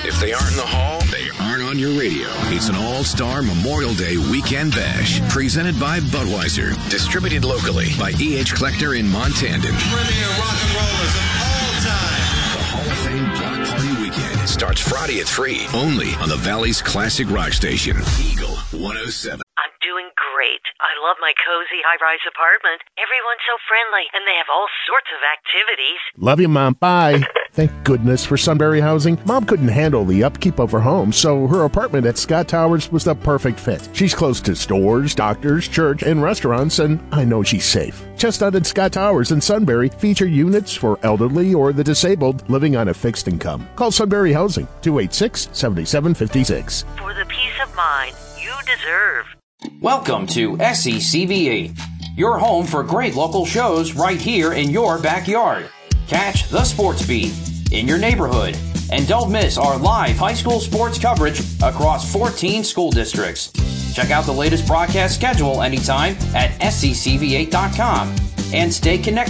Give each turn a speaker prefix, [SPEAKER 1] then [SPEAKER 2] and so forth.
[SPEAKER 1] If they aren't in the hall, they aren't on your radio. It's an all-star Memorial Day Weekend Bash, presented by Budweiser, distributed locally by E.H. Kleckner in Montandon.
[SPEAKER 2] Premier rock and rollers of all time.
[SPEAKER 1] The Hall of Fame Block Party Weekend starts Friday at 3, only on the Valley's classic rock station, Eagle 107.
[SPEAKER 3] I'm doing great. I love my cozy high-rise apartment. Everyone's so friendly, and they have all sorts of activities.
[SPEAKER 4] Love you, Mom. Bye. Thank goodness for Sunbury Housing. Mom couldn't handle the upkeep of her home, so her apartment at Scott Towers was the perfect fit. She's close to stores, doctors, church, and restaurants, and I know she's safe. Chestnut and Scott Towers in Sunbury feature units for elderly or the disabled living on a fixed income. Call Sunbury Housing, 286-7756.
[SPEAKER 3] For the peace of mind you deserve.
[SPEAKER 5] Welcome to SECVA, your home for great local shows right here in your backyard. Catch the Sports Beat in your neighborhood, and don't miss our live high school sports coverage across 14 school districts. Check out the latest broadcast schedule anytime at SECVA.com and stay connected